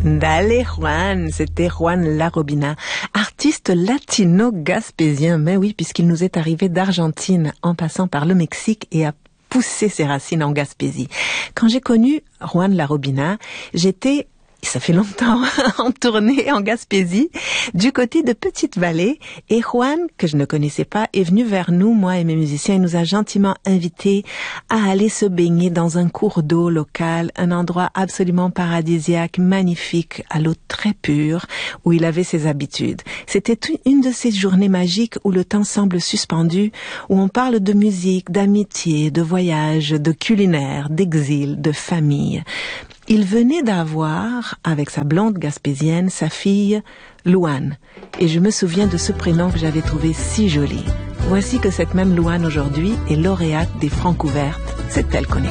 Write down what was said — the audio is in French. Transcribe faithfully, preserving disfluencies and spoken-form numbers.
Dale Juan, c'était Juan Larobina, artiste latino-gaspésien, mais oui, puisqu'il nous est arrivé d'Argentine en passant par le Mexique et a poussé ses racines en Gaspésie. Quand j'ai connu Juan Larobina, j'étais ça fait longtemps, en tournée en Gaspésie, du côté de Petite-Vallée, et Juan, que je ne connaissais pas, est venu vers nous, moi et mes musiciens, et nous a gentiment invités à aller se baigner dans un cours d'eau local, un endroit absolument paradisiaque, magnifique, à l'eau très pure, où il avait ses habitudes. C'était une de ces journées magiques où le temps semble suspendu, où on parle de musique, d'amitié, de voyage, de culinaire, d'exil, de famille. Il venait d'avoir, avec sa blonde gaspésienne, sa fille Louane. Et je me souviens de ce prénom que j'avais trouvé si joli. Voici que cette même Louane aujourd'hui est lauréate des Francouvertes. C'est elle qu'on écoute.